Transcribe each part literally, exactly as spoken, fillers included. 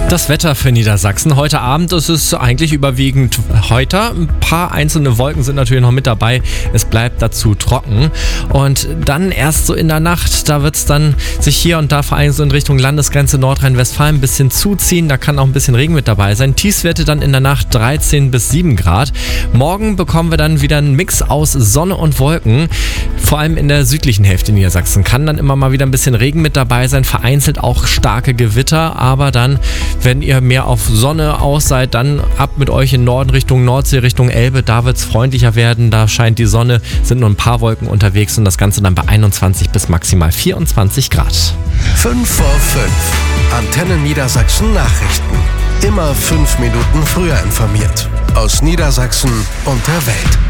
Das Wetter für Niedersachsen. Heute Abend ist es eigentlich überwiegend heiter. Ein paar einzelne Wolken sind natürlich noch mit dabei. Es bleibt dazu trocken. Und dann erst so in der Nacht, da wird es dann sich hier und da vor allem so in Richtung Landesgrenze Nordrhein-Westfalen ein bisschen zuziehen. Da kann auch ein bisschen Regen mit dabei sein. Tiefstwerte dann in der Nacht dreizehn bis sieben Grad. Morgen bekommen wir dann wieder einen Mix aus Sonne und Wolken. Vor allem in der südlichen Hälfte Niedersachsen kann dann immer mal wieder ein bisschen Regen mit dabei sein. Vereinzelt auch starke Gewitter. Aber dann, wenn ihr mehr auf Sonne aus seid, dann ab mit euch in Norden Richtung Nordsee, Richtung Elbe. Da wird es freundlicher werden. Da scheint die Sonne, sind nur ein paar Wolken unterwegs und das Ganze dann bei einundzwanzig bis maximal vierundzwanzig Grad. fünf vor fünf. Antenne Niedersachsen Nachrichten. Immer fünf Minuten früher informiert. Aus Niedersachsen und der Welt.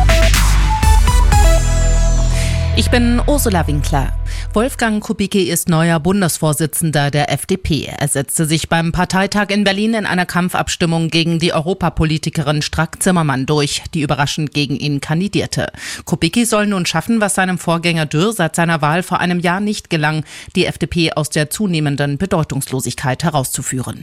Ich bin Ursula Winkler. Wolfgang Kubicki ist neuer Bundesvorsitzender der F D P. Er setzte sich beim Parteitag in Berlin in einer Kampfabstimmung gegen die Europapolitikerin Strack-Zimmermann durch, die überraschend gegen ihn kandidierte. Kubicki soll nun schaffen, was seinem Vorgänger Dürr seit seiner Wahl vor einem Jahr nicht gelang, die F D P aus der zunehmenden Bedeutungslosigkeit herauszuführen.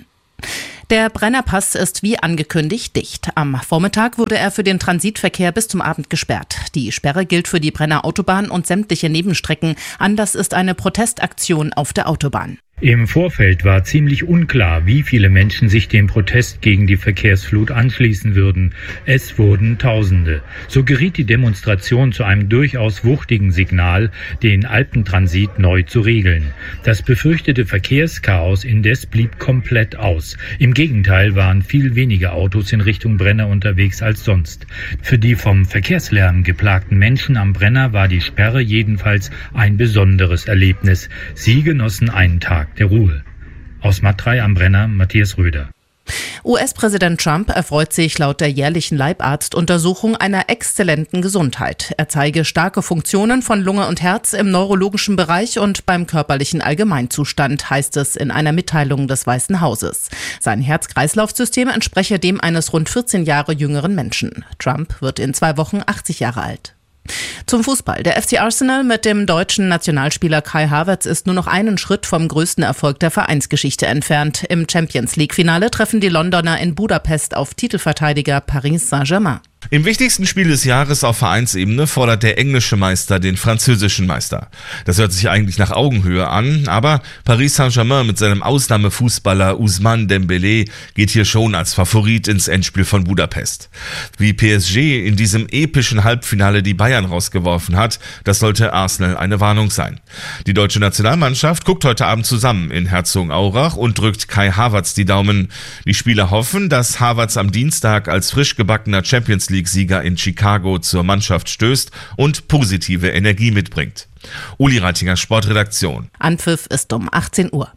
Der Brennerpass ist wie angekündigt dicht. Am Vormittag wurde er für den Transitverkehr bis zum Abend gesperrt. Die Sperre gilt für die Brenner Autobahn und sämtliche Nebenstrecken. Anders ist eine Protestaktion auf der Autobahn. Im Vorfeld war ziemlich unklar, wie viele Menschen sich dem Protest gegen die Verkehrsflut anschließen würden. Es wurden Tausende. So geriet die Demonstration zu einem durchaus wuchtigen Signal, den Alpentransit neu zu regeln. Das befürchtete Verkehrschaos indes blieb komplett aus. Im Gegenteil waren viel weniger Autos in Richtung Brenner unterwegs als sonst. Für die vom Verkehrslärm geplagten Menschen am Brenner war die Sperre jedenfalls ein besonderes Erlebnis. Sie genossen einen Tag der Ruhe. Aus Matrei am Brenner, Matthias Röder. U S-Präsident Trump erfreut sich laut der jährlichen Leibarztuntersuchung einer exzellenten Gesundheit. Er zeige starke Funktionen von Lunge und Herz im neurologischen Bereich und beim körperlichen Allgemeinzustand, heißt es in einer Mitteilung des Weißen Hauses. Sein Herz-Kreislauf-System entspreche dem eines rund vierzehn Jahre jüngeren Menschen. Trump wird in zwei Wochen achtzig Jahre alt. Zum Fußball. Der F C Arsenal mit dem deutschen Nationalspieler Kai Havertz ist nur noch einen Schritt vom größten Erfolg der Vereinsgeschichte entfernt. Im Champions-League-Finale treffen die Londoner in Budapest auf Titelverteidiger Paris Saint-Germain. Im wichtigsten Spiel des Jahres auf Vereinsebene fordert der englische Meister den französischen Meister. Das hört sich eigentlich nach Augenhöhe an, aber Paris Saint-Germain mit seinem Ausnahmefußballer Ousmane Dembélé geht hier schon als Favorit ins Endspiel von Budapest. Wie P S G in diesem epischen Halbfinale die Bayern rausgeworfen hat, das sollte Arsenal eine Warnung sein. Die deutsche Nationalmannschaft guckt heute Abend zusammen in Herzogenaurach und drückt Kai Havertz die Daumen. Die Spieler hoffen, dass Havertz am Dienstag als frisch gebackener Champions League-Sieger in Chicago zur Mannschaft stößt und positive Energie mitbringt. Uli Reitinger, Sportredaktion. Anpfiff ist um achtzehn Uhr.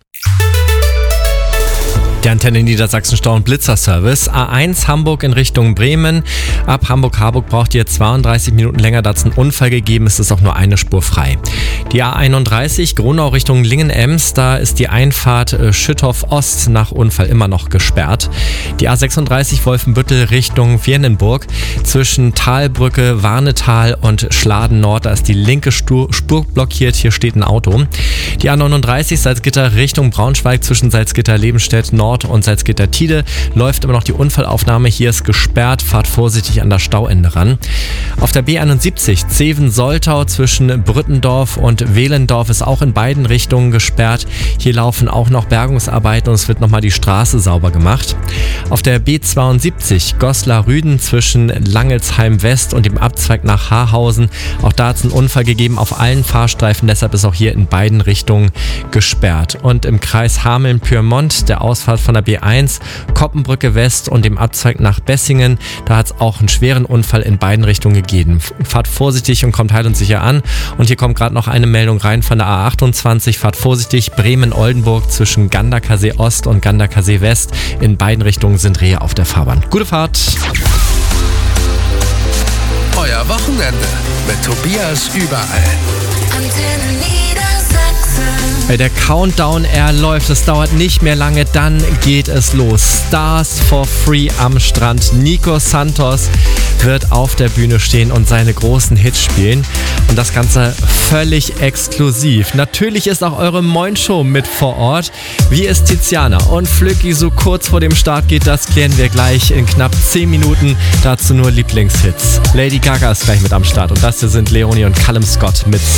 Der Antenne Niedersachsen Stau- und Blitzerservice. A eins Hamburg in Richtung Bremen. Ab Hamburg-Harburg braucht ihr zweiunddreißig Minuten länger. Da hat es einen Unfall gegeben. Es ist auch nur eine Spur frei. Die A einunddreißig Gronau Richtung Lingen-Ems. Da ist die Einfahrt äh, Schüttorf-Ost nach Unfall immer noch gesperrt. Die A sechsunddreißig Wolfenbüttel Richtung Viernenburg. Zwischen Talbrücke, Warnetal und Schladen-Nord. Da ist die linke Spur, Spur blockiert. Hier steht ein Auto. Die A neununddreißig Salzgitter Richtung Braunschweig zwischen Salzgitter-Lebenstedt Nord und Salzgitter-Tide läuft immer noch die Unfallaufnahme. Hier ist gesperrt. Fahrt vorsichtig an das Stauende ran. Auf der B einundsiebzig Zeven-Soltau zwischen Brüttendorf und Wehlendorf ist auch in beiden Richtungen gesperrt. Hier laufen auch noch Bergungsarbeiten und es wird nochmal die Straße sauber gemacht. Auf der B zweiundsiebzig Goslar-Rüden zwischen Langelsheim West und dem Abzweig nach Haarhausen. Auch da hat es einen Unfall gegeben auf allen Fahrstreifen. Deshalb ist auch hier in beiden Richtungen gesperrt. Und im Kreis Hameln-Pyrmont der Ausfahrt von der B eins, Koppenbrücke West und dem Abzweig nach Bessingen. Da hat es auch einen schweren Unfall in beiden Richtungen gegeben. Fahrt vorsichtig und kommt heil und sicher an. Und hier kommt gerade noch eine Meldung rein von der A achtundzwanzig. Fahrt vorsichtig, Bremen-Oldenburg zwischen Ganderkersee Ost und Ganderkersee West. In beiden Richtungen sind Rehe auf der Fahrbahn. Gute Fahrt! Euer Wochenende mit Tobias überall. Antenne Niedersachsen. Der Countdown, er läuft, es dauert nicht mehr lange, dann geht es los. Stars for Free am Strand. Nico Santos wird auf der Bühne stehen und seine großen Hits spielen. Und das Ganze völlig exklusiv. Natürlich ist auch eure Moin-Show mit vor Ort. Wie es Tiziana und Flücki so kurz vor dem Start geht, das klären wir gleich in knapp zehn Minuten. Dazu nur Lieblingshits. Lady Gaga ist gleich mit am Start und das hier sind Leonie und Callum Scott mit